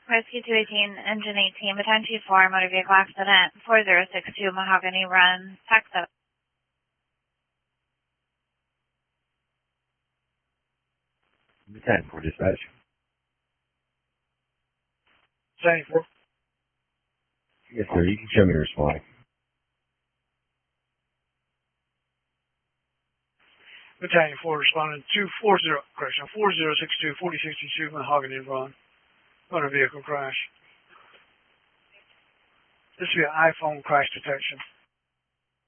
Rescue 218, Engine 18, Baton 24, motor vehicle accident, 4062 Mahogany Run, tax up. Baton 4 dispatch. Baton 4. Yes, sir. You can show me responding. Battalion 4 responding to 4062 4062 Mahogany Run. Motor vehicle crash. This will be an iPhone crash detection.